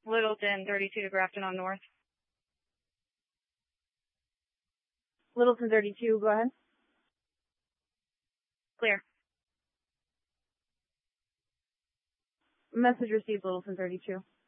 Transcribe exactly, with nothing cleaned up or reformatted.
Littleton thirty-two to Grafton on North. Littleton thirty-two, go ahead. Clear. Message received, Littleton thirty-two.